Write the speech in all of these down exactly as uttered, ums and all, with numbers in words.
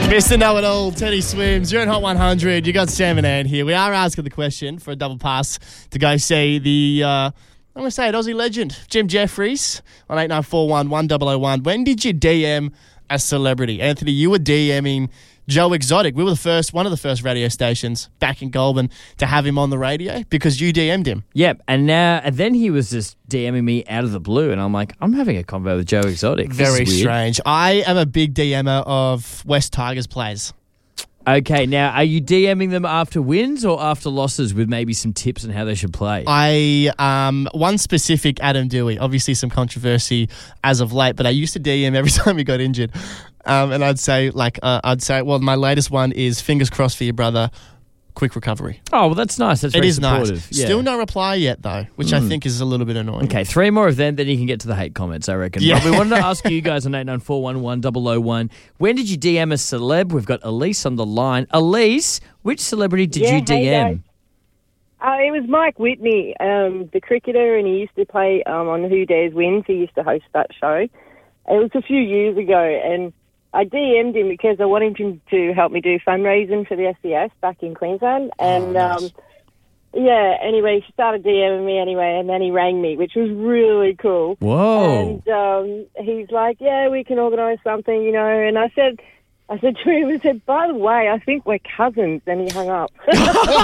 Mister Know-It-All, Teddy Swims. You're at Hot one hundred. You got Sam and Ann here. We are asking the question for a double pass to go see the, uh, I'm going to say it, Aussie legend, Jim Jeffries on eight nine four one, one zero zero one. When did you D M a celebrity? Anthony, you were DMing Joe Exotic. We were the first, one of the first radio stations back in Goulburn to have him on the radio because you D M'd him. Yep, and now and then he was just DMing me out of the blue, and I'm like, I'm having a convo with Joe Exotic. This Very is weird. strange. I am a big D M'er of West Tigers players. Okay, now are you DMing them after wins or after losses with maybe some tips on how they should play? I um one specific Adam Dewey, obviously some controversy as of late, but I used to D M every time he got injured, um, and I'd say like uh, I'd say well my latest one is fingers crossed for your brother, quick recovery. Oh, well, that's nice. That's It very is nice. supportive. Yeah. Still no reply yet though, which I think is a little bit annoying. Okay, three more of them, then you can get to the hate comments, I reckon. Yeah. But we wanted to ask you guys on eight nine four one, one zero zero one, when did you D M a celeb? We've got Elise on the line. Elise, which celebrity did Yeah, you D hey, M? guys. Uh, it was Mike Whitney, um, the cricketer, and he used to play um, on Who Dares Wins. He used to host that show. It was a few years ago, and I D M'd him because I wanted him to help me do fundraising for the S C S back in Queensland. And, Oh, nice. um, yeah, anyway, he started DMing me anyway, and then he rang me, which was really cool. Whoa. And um, he's like, yeah, we can organise something, you know. And I said... I said to him, I said, by the way, I think we're cousins. And he hung up. What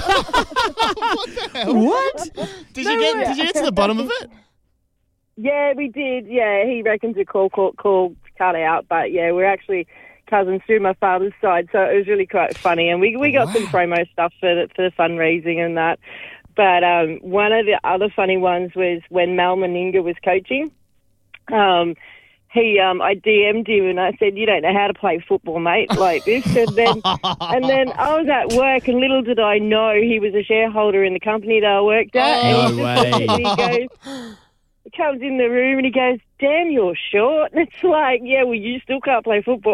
the hell? What? Did you get? way. Did you get to the bottom of it? Yeah, we did. Yeah, he reckons a call, call, call cut out. But, yeah, we're actually cousins through my father's side. So it was really quite funny. And we we got Wow. some promo stuff for the, for the fundraising and that. But um, one of the other funny ones was when Mal Meninga was coaching. Um He, um, I D M'd him and I said, "You don't know how to play football, mate, like this." And then, and then I was at work, and little did I know he was a shareholder in the company that I worked at. Oh, and he no just looked way. at me, he goes, he comes in the room and he goes, "Damn, you're short." And it's like, yeah, well, you still can't play football.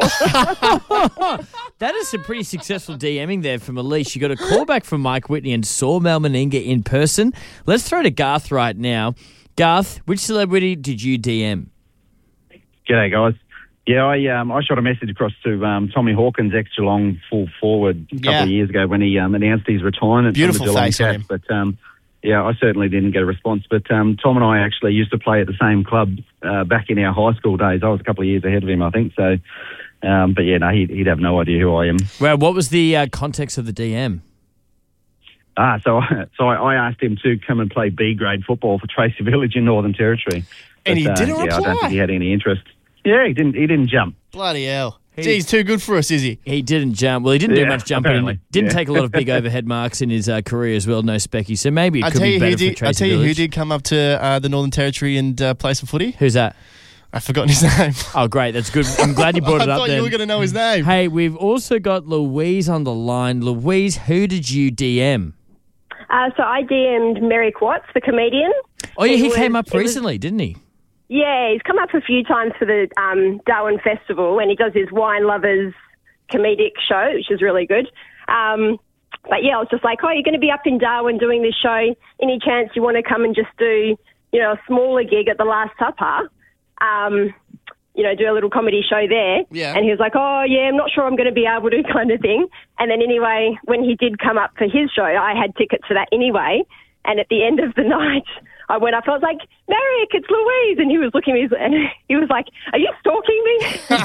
That is some pretty successful DMing there from Elise. You got a call back from Mike Whitney and saw Mal Meninga in person. Let's throw to Garth right now. Garth, which celebrity did you D M? G'day, guys. Yeah, I um, I shot a message across to um, Tommy Hawkins, ex-Geelong full forward, a couple Yeah. of years ago when he um, announced his retirement Beautiful from the Geelong face on Cats. him. But, um, yeah, I certainly didn't get a response. But um, Tom and I actually used to play at the same club uh, back in our high school days. I was a couple of years ahead of him, I think. So, um, but, yeah, no, he'd, he'd have no idea who I am. Well, what was the uh, context of the D M? Ah, so, so I, I asked him to come and play B-grade football for Tracy Village in Northern Territory. And he But, didn't uh, yeah, I don't reply? think he had any interest. Yeah, he didn't. He didn't jump. Bloody hell! Gee, he's too good for us, is he? He didn't jump. Well, he didn't do Yeah, much jumping. apparently. Didn't Yeah. take a lot of big overhead marks in his uh, career as well. No specky. So maybe it I could tell be you better who for did. Tracy I tell you who Village. did come up to uh, the Northern Territory and uh, play some footy. Who's that? I've forgotten his name. Oh, great. That's good. I'm glad you brought I it up thought then. you were going to know his name. Hey, we've also got Louise on the line. Louise, who did you D M? Uh, so I D M'd Merrick Watts, the comedian. Oh, yeah, he was- came up it was- recently, didn't he? Yeah, he's come up a few times for the um, Darwin Festival, and he does his Wine Lovers comedic show, which is really good. Um, but yeah, I was just like, oh, you're going to be up in Darwin doing this show. Any chance you want to come and just do, you know, a smaller gig at the Last Supper? Um, you know, do a little comedy show there. Yeah. And he was like, oh, yeah, I'm not sure I'm going to be able to, kind of thing. And then anyway, when he did come up for his show, I had tickets for that anyway. And at the end of the night, I went up and I was like, Merrick, it's Louise. And he was looking at me and he was like, are you stalking me?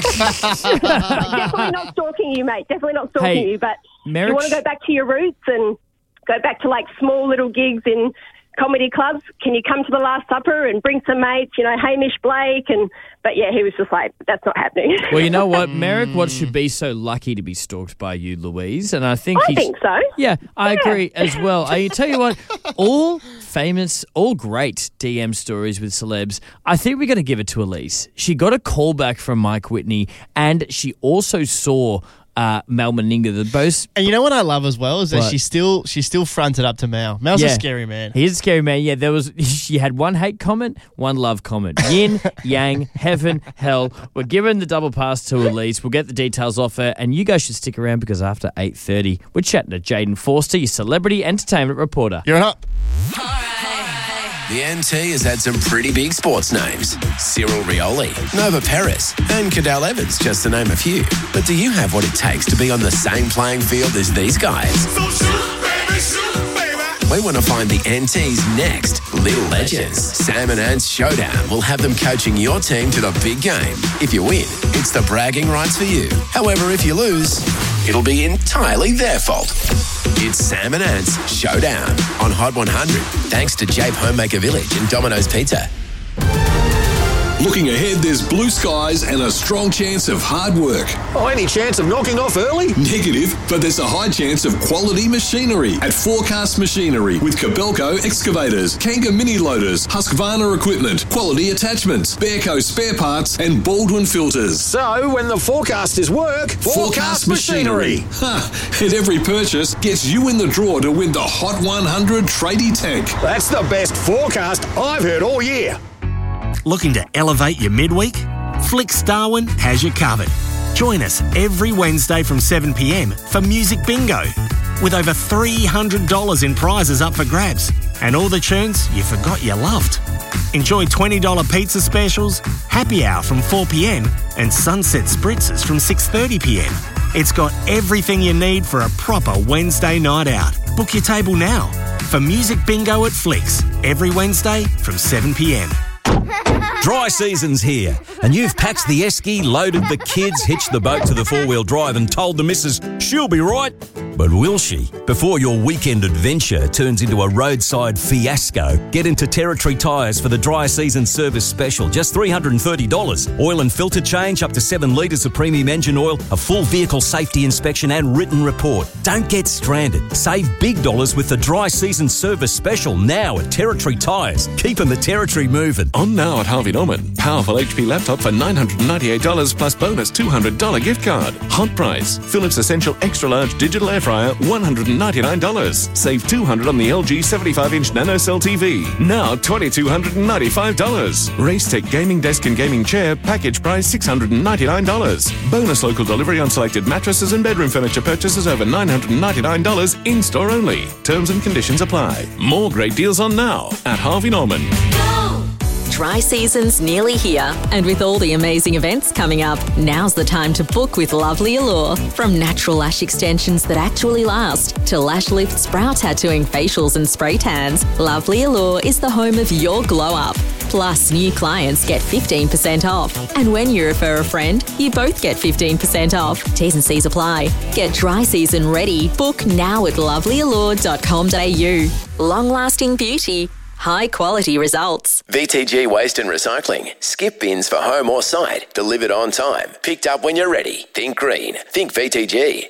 Like, definitely not stalking you, mate. Definitely not stalking Hey, you. But Merrick you want to go back to your roots and go back to like small little gigs in comedy clubs. Can you come to the Last Supper and bring some mates, you know, Hamish Blake? And But yeah, he was just like, that's not happening. Well, you know what? Merrick Watts should be so lucky to be stalked by you, Louise. And I think I he's... think so. Yeah, I Yeah. agree as well. I tell you what, all famous, all great D M stories with celebs, I think we're going to give it to Elise. She got a call back from Mike Whitney, and she also saw uh, Mal Meninga, the both. And you know what I love as well is that What? she still she still fronted up to Mal. Mal's a Yeah. scary man. He is a scary man. Yeah, there was. She had one hate comment, one love comment. Yin, yang, heaven, hell. We're giving the double pass to Elise. We'll get the details off her, and you guys should stick around because after eight thirty, we're chatting to Jaden Forster, your celebrity entertainment reporter. You're up. The N T has had some pretty big sports names. Cyril Rioli, Nova Perez, and Cadell Evans, just to name a few. But do you have what it takes to be on the same playing field as these guys? So shoot, baby, shoot, baby. We want to find the N T's next Little Legends. Sam and Ant's Showdown will have them coaching your team to the big game. If you win, it's the bragging rights for you. However, if you lose, it'll be entirely their fault. It's Sam and Ant's Showdown on Hot one hundred, thanks to Jape Homemaker Village and Domino's Pizza. Looking ahead, there's blue skies and a strong chance of hard work. Oh, any chance of knocking off early? Negative, but there's a high chance of quality machinery at Forecast Machinery with Cabelco excavators, Kanga mini loaders, Husqvarna equipment, quality attachments, Bearco spare parts, and Baldwin filters. So, when the forecast is work, Forecast, Forecast Machinery. Ha! And every purchase gets you in the draw to win the Hot one hundred tradie tank. That's the best forecast I've heard all year. Looking to elevate your midweek? Flicks Darwin has you covered. Join us every Wednesday from seven p m for Music Bingo, with over three hundred dollars in prizes up for grabs and all the tunes you forgot you loved. Enjoy twenty dollars pizza specials, happy hour from four p m and sunset spritzers from six thirty p m. It's got everything you need for a proper Wednesday night out. Book your table now for Music Bingo at Flicks every Wednesday from seven p m. Dry season's here, and you've packed the esky, loaded the kids, hitched the boat to the four-wheel drive and told the missus she'll be right. But will she? Before your weekend adventure turns into a roadside fiasco, get into Territory Tyres for the dry season service special. Just three hundred thirty dollars. Oil and filter change, up to seven litres of premium engine oil, a full vehicle safety inspection and written report. Don't get stranded. Save big dollars with the dry season service special now at Territory Tyres. Keeping the Territory moving. On now at Harvey Norman. Powerful H P laptop for nine hundred ninety-eight dollars plus bonus two hundred dollars gift card. Hot price. Philips Essential Extra Large Digital Air Fryer, one hundred ninety-nine dollars. Save two hundred dollars on the L G seventy-five inch NanoCell T V. Now two thousand two hundred ninety-five dollars. Racetech Gaming Desk and Gaming Chair, package price six hundred ninety-nine dollars. Bonus local delivery on selected mattresses and bedroom furniture purchases over nine hundred ninety-nine dollars in-store only. Terms and conditions apply. More great deals on now at Harvey Norman. Dry season's nearly here, and with all the amazing events coming up, now's the time to book with Lovely Allure. From natural lash extensions that actually last to lash lifts, brow tattooing, facials and spray tans, Lovely Allure is the home of your glow up. Plus, new clients get fifteen percent off. And when you refer a friend, you both get fifteen percent off. T's and C's apply. Get dry season ready. Book now at lovely allure dot com dot a u. Long-lasting beauty. High quality results. V T G Waste and Recycling. Skip bins for home or site. Delivered on time. Picked up when you're ready. Think green. Think V T G.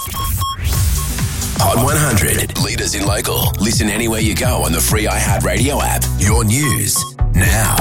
Hot one hundred. Leaders in local. Listen anywhere you go on the free iHeartRadio app. Your news now.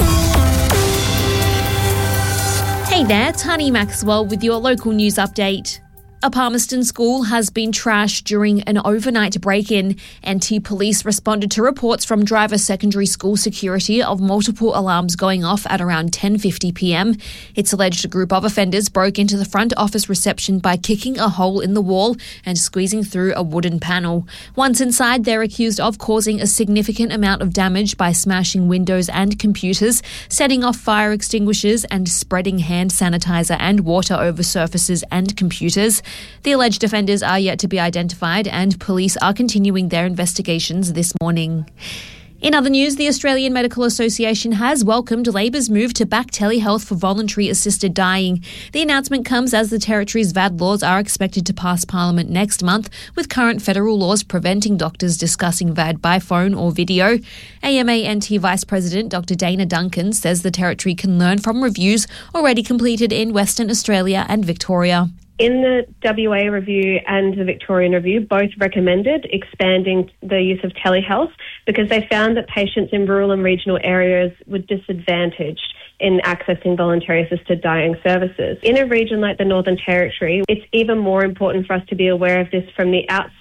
Hey there, it's Honey Maxwell with your local news update. A Palmerston school has been trashed during an overnight break-in. N T Police responded to reports from Driver Secondary School security of multiple alarms going off at around ten fifty p m. It's alleged a group of offenders broke into the front office reception by kicking a hole in the wall and squeezing through a wooden panel. Once inside, they're accused of causing a significant amount of damage by smashing windows and computers, setting off fire extinguishers and spreading hand sanitizer and water over surfaces and computers. The alleged offenders are yet to be identified, and police are continuing their investigations this morning. In other news, the Australian Medical Association has welcomed Labor's move to back telehealth for voluntary assisted dying. The announcement comes as the Territory's V A D laws are expected to pass Parliament next month, with current federal laws preventing doctors discussing V A D by phone or video. A M A N T Vice President Doctor Dana Duncan says the Territory can learn from reviews already completed in Western Australia and Victoria. In the W A review and the Victorian review, both recommended expanding the use of telehealth because they found that patients in rural and regional areas were disadvantaged in accessing voluntary assisted dying services. In a region like the Northern Territory, it's even more important for us to be aware of this from the outset.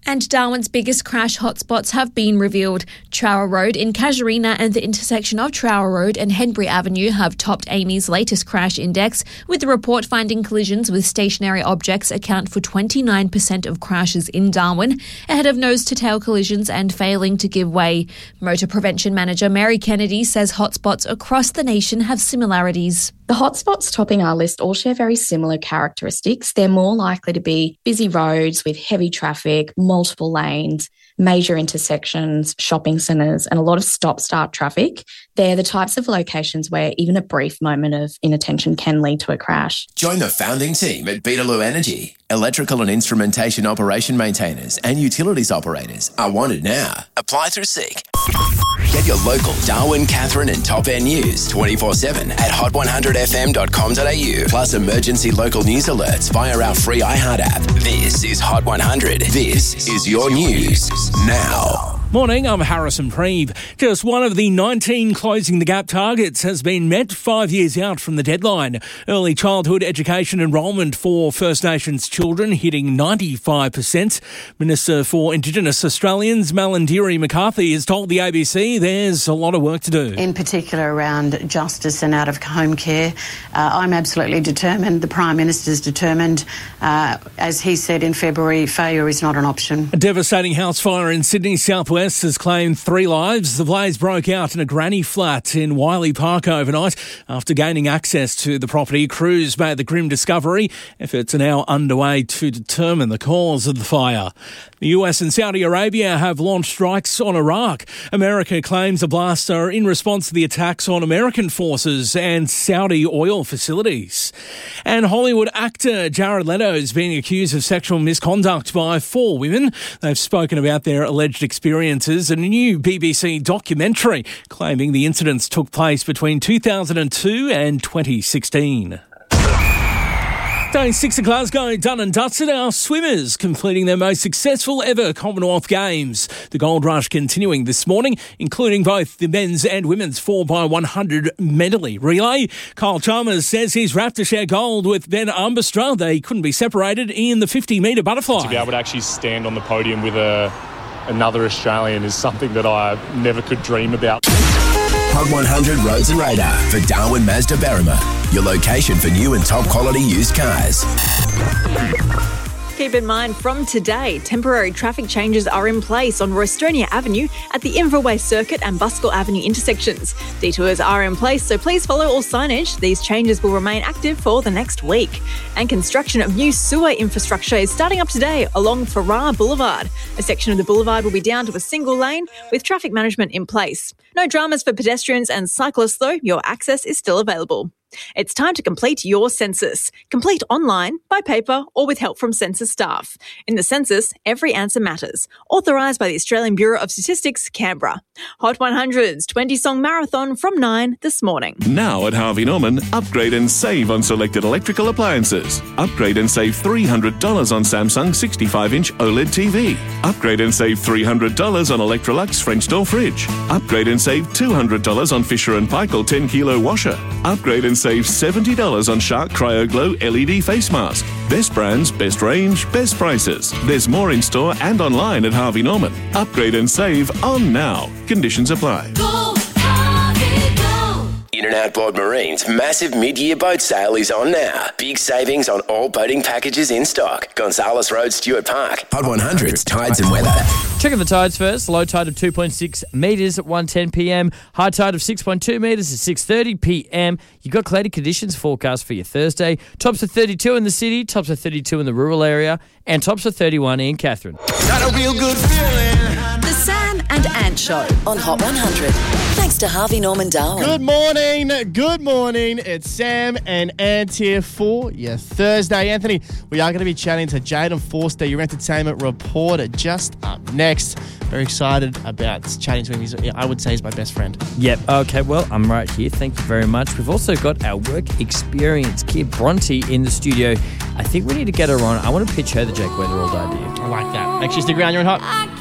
And Darwin's biggest crash hotspots have been revealed. Trower Road in Casuarina and the intersection of Trower Road and Henbury Avenue have topped Amy's latest crash index, with the report finding collisions with stationary objects account for twenty-nine percent of crashes in Darwin, ahead of nose-to-tail collisions and failing to give way. Motor Prevention Manager Mary Kennedy says hotspots across the nation have similarities. The hotspots topping our list all share very similar characteristics. They're more likely to be busy roads with heavy traffic, multiple lanes, major intersections, shopping centres, and a lot of stop-start traffic. They're the types of locations where even a brief moment of inattention can lead to a crash. Join the founding team at Beetaloo Energy. Electrical and instrumentation operation maintainers and utilities operators are wanted now. Apply through Seek. Get your local Darwin, Catherine and Top End news twenty-four seven at hot one hundred f m dot com dot a u. Plus emergency local news alerts via our free iHeart app. This is Hot one hundred. This is your news now. Morning, I'm Harrison Preeve. Just one of the nineteen Closing the Gap targets has been met five years out from the deadline. Early childhood education enrolment for First Nations children hitting ninety-five percent. Minister for Indigenous Australians, Malandiri McCarthy, has told the A B C there's a lot of work to do. In particular around justice and out-of-home care. Uh, I'm absolutely determined. The Prime Minister's determined. Uh, as he said in February, failure is not an option. A devastating house fire in Sydney South West has claimed three lives. The blaze broke out in a granny flat in Wiley Park overnight. After gaining access to the property, crews made the grim discovery. Efforts are now underway to determine the cause of the fire. The U S and Saudi Arabia have launched strikes on Iraq. America claims the blasts are in response to the attacks on American forces and Saudi oil facilities. And Hollywood actor Jared Leto is being accused of sexual misconduct by four women. They've spoken about their alleged experiences in a new B B C documentary claiming the incidents took place between two thousand two and twenty sixteen. Day six at Glasgow, done and dusted. Our swimmers completing their most successful ever Commonwealth Games. The gold rush continuing this morning, including both the men's and women's four by one hundred medley relay. Kyle Chalmers says he's wrapped to share gold with Ben Armbruster. They couldn't be separated in the fifty metre butterfly. To be able to actually stand on the podium with a another Australian is something that I never could dream about. Hot one hundred Roads and Radar for Darwin Mazda Berrima, your location for new and top quality used cars. Keep in mind, from today, temporary traffic changes are in place on Rostonia Avenue at the Inverway Circuit and Buskell Avenue intersections. Detours are in place, so please follow all signage. These changes will remain active for the next week. And construction of new sewer infrastructure is starting up today along Farrar Boulevard. A section of the boulevard will be down to a single lane with traffic management in place. No dramas for pedestrians and cyclists, though. Your access is still available. It's time to complete your census. Complete online, by paper, or with help from census staff. In the census, every answer matters. Authorised by the Australian Bureau of Statistics, Canberra. Hot one hundred's twenty-song marathon from nine this morning. Now at Harvey Norman, upgrade and save on selected electrical appliances. Upgrade and save three hundred dollars on Samsung sixty-five inch OLED T V. Upgrade and save three hundred dollars on Electrolux French door fridge. Upgrade and save two hundred dollars on Fisher and Paykel ten kilo washer. Upgrade and save seventy dollars on Shark CryoGlow L E D face mask. Best brands, best range, best prices. There's more in store and online at Harvey Norman. Upgrade and save on now. Conditions apply. Go, Harvey, go. In and Outboard Marine's massive mid-year boat sale is on now. Big savings on all boating packages in stock. Gonzales Road, Stewart Park. Hot one hundred's tides and weather. Checking the tides first. Low tide of two point six metres at one ten p m. High tide of six point two metres at six thirty p m. You've got cloudy conditions forecast for your Thursday. Tops of thirty-two in the city, tops of thirty-two in the rural area, and tops of thirty-one in Catherine. Got a real good feeling. The Sam and Ant Show on Hot one hundred. Thanks to Harvey Norman Darwin. Good morning, good morning. It's Sam and Ant here for your Thursday. Anthony, we are going to be chatting to Jaden Forster, your entertainment reporter, just up next. Very excited about chatting to him. He's, I would say he's my best friend. Yep. Okay, well, I'm right here. Thank you very much. We've also got our work experience, Kid Bronte, in the studio. I think we need to get her on. I want to pitch her the Jake Weatherald idea. I like that. Make sure you stick around. You're on Hot.